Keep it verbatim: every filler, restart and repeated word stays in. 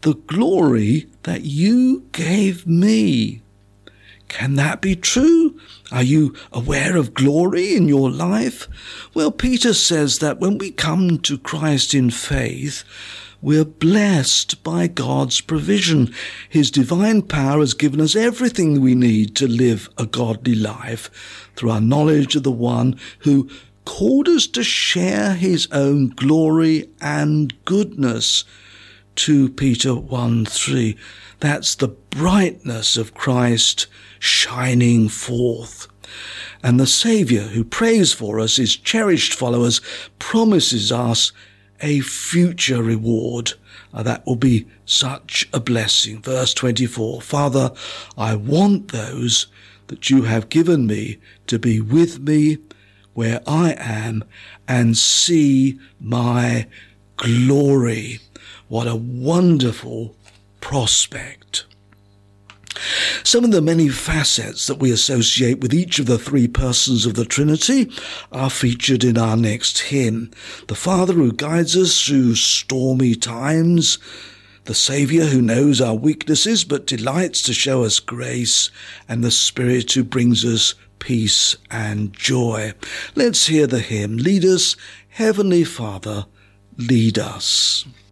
the glory that you gave me. Can that be true? Are you aware of glory in your life? Well, Peter says that when we come to Christ in faith, we're blessed by God's provision. His divine power has given us everything we need to live a godly life through our knowledge of the one who called us to share his own glory and goodness. Second Peter one three. That's the brightness of Christ shining forth. And the Saviour who prays for us, his cherished followers, promises us a future reward. Uh, that will be such a blessing. Verse twenty-four, Father, I want those that you have given me to be with me where I am and see my glory. What a wonderful prospect. Some of the many facets that we associate with each of the three persons of the Trinity are featured in our next hymn. The Father who guides us through stormy times, the Saviour who knows our weaknesses but delights to show us grace, and the Spirit who brings us peace and joy. Let's hear the hymn. Lead us, Heavenly Father, lead us.